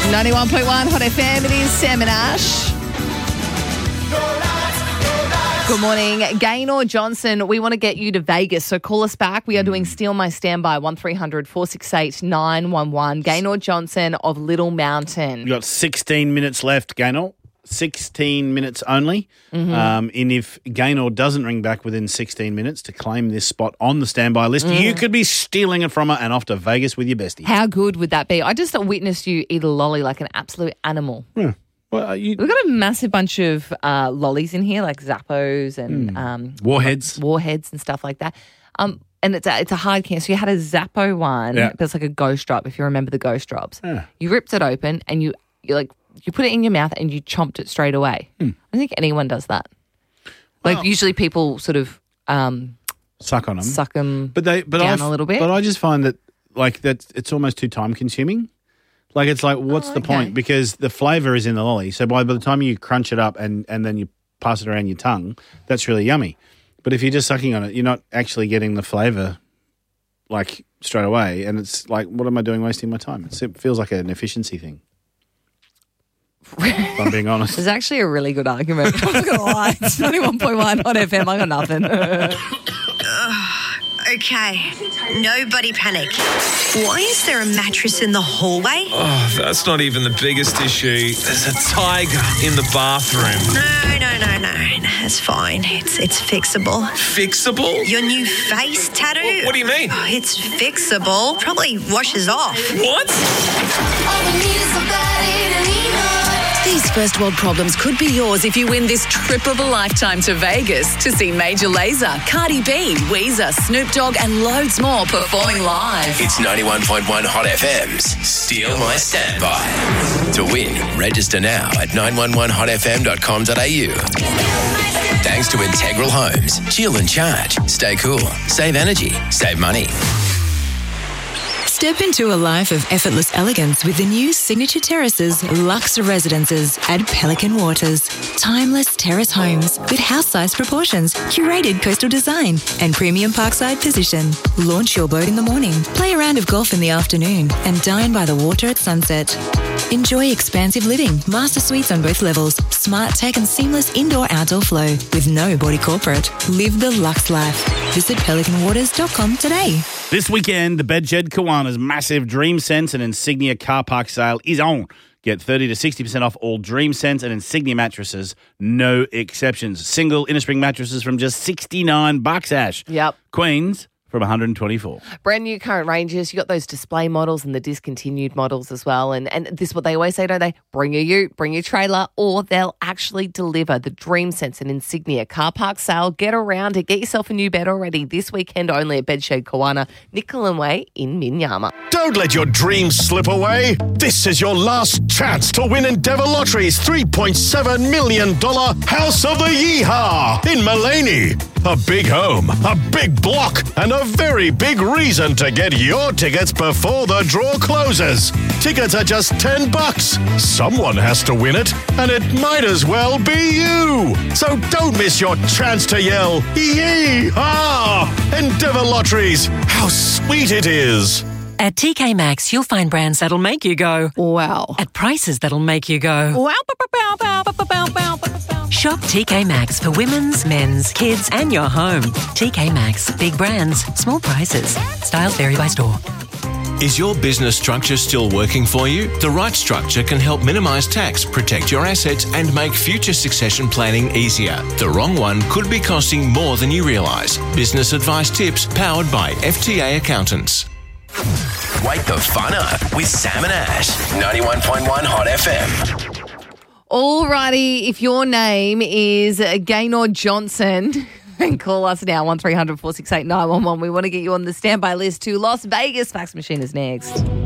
91.1 Hot FM, it is Sam and Ash. Good morning. Gaynor Johnson, we want to get you to Vegas, so call us back. We are doing Steal My Standby, 1300 468 911. Gaynor Johnson of Little Mountain. We've got 16 minutes left, Gaynor. 16 minutes only. And if Gaynor doesn't ring back within 16 minutes to claim this spot on the standby list, you could be stealing it from her and off to Vegas with your bestie. How good would that be? I just witnessed you eat a lolly like an absolute animal. Yeah. Well, We've got a massive bunch of lollies in here, like Zappos and Warheads and stuff like that. And it's a hard can. So you had a Zappo one, but it's like a ghost drop, if you remember the ghost drops. Yeah. You ripped it open and you put it in your mouth and you chomped it straight away. I don't think anyone does that. Like usually people sort of suck on them, down a little bit. But I just find that it's almost too time consuming. Like it's like, what's the point? Because the flavour is in the lolly. So by the time you crunch it up and then you pass it around your tongue, that's really yummy. But if you're just sucking on it, you're not actually getting the flavour like straight away. And it's like, what am I doing wasting my time? It feels like an efficiency thing. If I'm being honest. It's actually a really good argument. I'm not going to lie. It's 91.1 on FM. I got nothing. Okay, nobody panic. Why is there a mattress in the hallway? Oh, that's not even the biggest issue. There's a tiger in the bathroom. No. It's fine. It's fixable. Fixable? Your new face tattoo? What do you mean? Oh, it's fixable. Probably washes off. What? These first world problems could be yours if you win this trip of a lifetime to Vegas to see Major Lazer, Cardi B, Weezer, Snoop Dogg and loads more performing live. It's 91.1 Hot FM's Steal My Standby. To win, register now at 911hotfm.com.au. Thanks to Integral Homes. Chill and charge. Stay cool. Save energy. Save money. Step into a life of effortless elegance with the new Signature Terraces Luxe Residences at Pelican Waters. Timeless terrace homes with house-sized proportions, curated coastal design, and premium parkside position. Launch your boat in the morning, play a round of golf in the afternoon, and dine by the water at sunset. Enjoy expansive living, master suites on both levels, smart tech and seamless indoor-outdoor flow with no body corporate. Live the luxe life. Visit pelicanwaters.com today. This weekend, the Bedshed Kiwanis massive Dream Sense and Insignia car park sale is on. Get 30 to 60% off all Dream Sense and Insignia mattresses, no exceptions. Single innerspring mattresses from just $69, Ash. Yep. Queens from 124. Brand new current ranges. You got those display models and the discontinued models as well. And this is what they always say, don't they? Bring your ute, bring your trailer, or they'll actually deliver. The Dream Sense and Insignia car park sale. Get around it. Get yourself a new bed already. This weekend only at Bedshed Kiwana, Nickel Way in Minyama. Don't let your dreams slip away. This is your last chance to win Endeavour Lottery's $3.7 million House of the Yeehaw in Mullaney. A big home, a big block, and a very big reason to get your tickets before the draw closes. Tickets are just $10. Someone has to win it, and it might as well be you. So don't miss your chance to yell, Yee-haw! Endeavour Lotteries, how sweet it is. At TK Maxx, you'll find brands that'll make you go, wow, at prices that'll make you go, wow. Shop TK Maxx for women's, men's, kids, and your home. TK Maxx, big brands, small prices. Styles vary by store. Is your business structure still working for you? The right structure can help minimise tax, protect your assets, and make future succession planning easier. The wrong one could be costing more than you realise. Business advice tips powered by FTA Accountants. Wake the fun up with Sam and Ash. 91.1 Hot FM. Alrighty, if your name is Gaynor Johnson, then call us now, 1300 468 911. We want to get you on the standby list to Las Vegas. Fax machine is next.